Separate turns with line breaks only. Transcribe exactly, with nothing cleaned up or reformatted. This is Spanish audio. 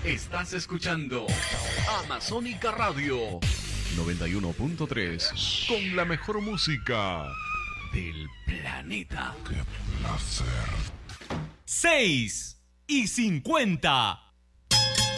Estás escuchando Amazónica Radio noventa y uno punto tres con la mejor música del planeta.
¡Qué placer!
seis y cincuenta.